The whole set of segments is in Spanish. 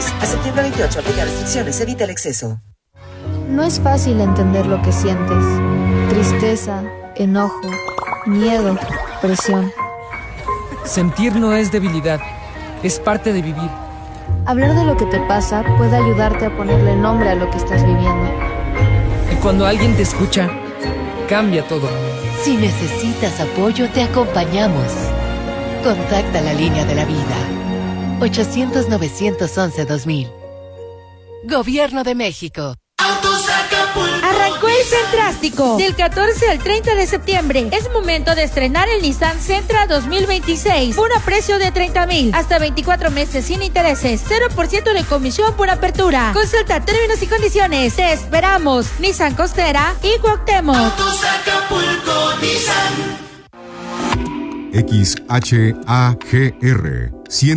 adultos. A septiembre 28, aplica restricciones, evita el exceso. No es fácil entender lo que sientes. Tristeza, enojo, miedo, presión. Sentir no es debilidad, es parte de vivir. Hablar de lo que te pasa puede ayudarte a ponerle nombre a lo que estás viviendo. Y cuando alguien te escucha, cambia todo. Si necesitas apoyo, te acompañamos. Contacta la línea de la vida. 800-911-2000. Gobierno de México. Arrancó el Centrástico del 14 al 30 de septiembre. Es momento de estrenar el Nissan Sentra 2026. Por a precio de 30,000. Hasta 24 meses sin intereses. 0% de comisión por apertura. Consulta términos y condiciones. Te esperamos. Nissan Costera y Cuauhtémoc. Autos Acapulco, Nissan. XHAGR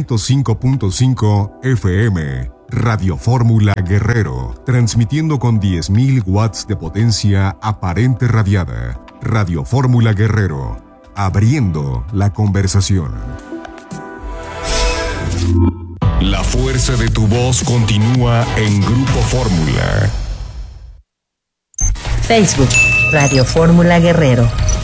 105.5 FM Radio Fórmula Guerrero, transmitiendo con 10.000 watts de potencia aparente radiada. Radio Fórmula Guerrero, abriendo la conversación. La fuerza de tu voz continúa en Grupo Fórmula. Facebook, Radio Fórmula Guerrero.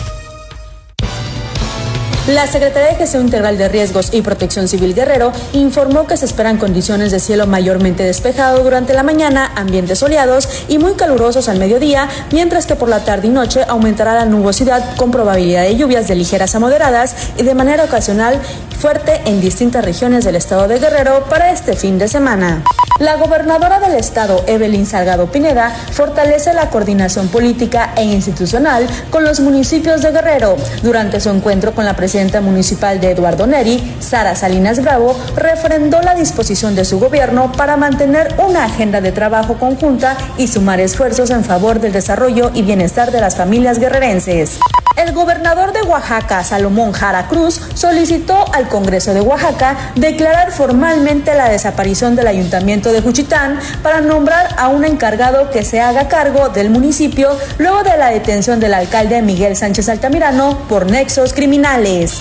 La Secretaría de Gestión Integral de Riesgos y Protección Civil Guerrero informó que se esperan condiciones de cielo mayormente despejado durante la mañana, ambientes soleados y muy calurosos al mediodía, mientras que por la tarde y noche aumentará la nubosidad con probabilidad de lluvias de ligeras a moderadas y de manera ocasional fuerte en distintas regiones del estado de Guerrero para este fin de semana. La gobernadora del estado, Evelyn Salgado Pineda, fortalece la coordinación política e institucional con los municipios de Guerrero. Durante su encuentro con la presidenta municipal de Eduardo Neri, Sara Salinas Bravo, refrendó la disposición de su gobierno para mantener una agenda de trabajo conjunta y sumar esfuerzos en favor del desarrollo y bienestar de las familias guerrerenses. El gobernador de Oaxaca, Salomón Jara Cruz, solicitó al Congreso de Oaxaca declarar formalmente la desaparición del Ayuntamiento de Juchitán para nombrar a un encargado que se haga cargo del municipio luego de la detención del alcalde Miguel Sánchez Altamirano por nexos criminales.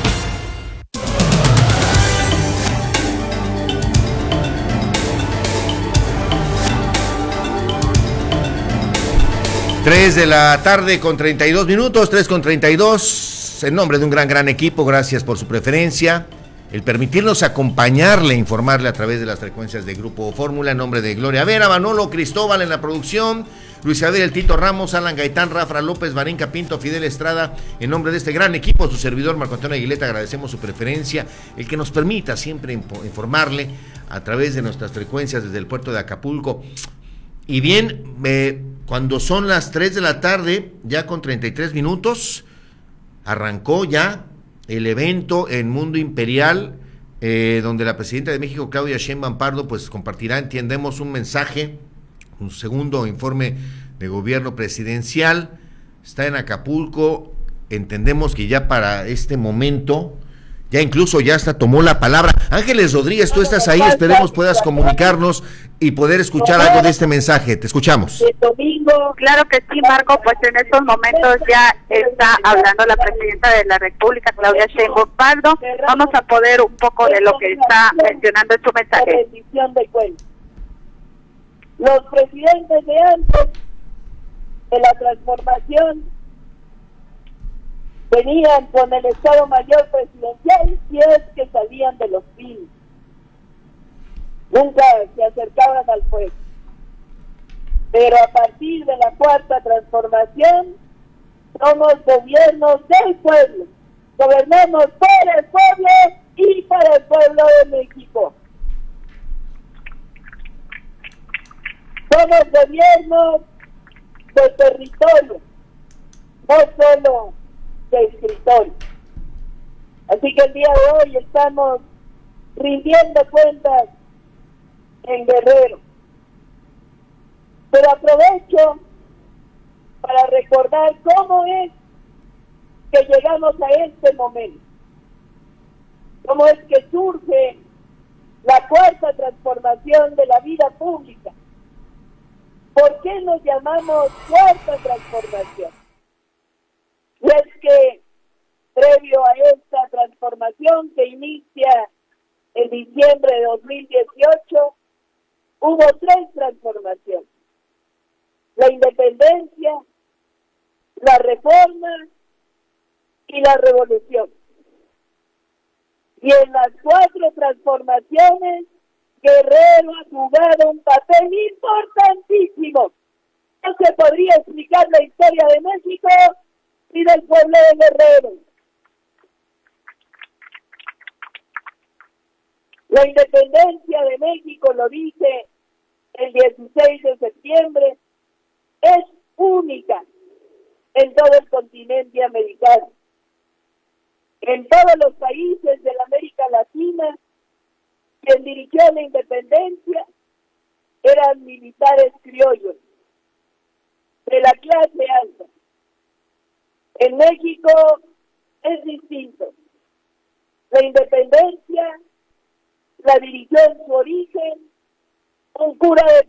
Tres de la tarde con 32 minutos, 3:32, en nombre de un gran equipo, gracias por su preferencia, el permitirnos acompañarle, informarle a través de las frecuencias de Grupo Fórmula, en nombre de Gloria Vera, Manolo Cristóbal en la producción, Luis Javier El Tito Ramos, Alan Gaitán, Rafa López, Varenca Pinto, Fidel Estrada, en nombre de este gran equipo, su servidor Marco Antonio Aguileta, agradecemos su preferencia, el que nos permita siempre informarle a través de nuestras frecuencias desde el puerto de Acapulco. Y bien, cuando son las 3 de la tarde, ya con 33 minutos, arrancó ya el evento en Mundo Imperial, donde la presidenta de México, Claudia Sheinbaum Pardo, pues compartirá, entendemos, un mensaje, un segundo informe de gobierno presidencial. Está en Acapulco, entendemos que ya para este momento, ya incluso ya hasta tomó la palabra. Ángeles Rodríguez, tú estás ahí, esperemos puedas comunicarnos y poder escuchar algo de este mensaje. Te escuchamos. El domingo, claro que sí, Marco, pues en estos momentos ya está hablando la presidenta de la República, Claudia Sheinbaum Pardo. Vamos a poder un poco de lo que está mencionando en su mensaje. Los presidentes de antes de la transformación venían con el Estado Mayor Presidencial y es que salían de los pinos. Nunca se acercaban al pueblo. Pero a partir de la cuarta transformación, somos gobiernos del pueblo. Gobernamos por el pueblo y para el pueblo de México. Somos gobiernos de territorio, no solo de escritorio. Así que el día de hoy estamos rindiendo cuentas en Guerrero. Pero aprovecho para recordar cómo es que llegamos a este momento. Cómo es que surge la cuarta transformación de la vida pública. ¿Por qué nos llamamos cuarta transformación? Y es que previo a esta transformación que inicia en diciembre de 2018, hubo 3 transformaciones: la independencia, la reforma y la revolución. Y en las 4 transformaciones, Guerrero ha jugado un papel importantísimo. No se podría explicar la historia de México y del pueblo de Guerrero. La independencia de México, lo dije el 16 de septiembre, es única en todo el continente americano. En todos los países de la América Latina, quien dirigió la independencia eran militares criollos de la clase alta. En México es distinto. La independencia la dirigió en su origen un cura de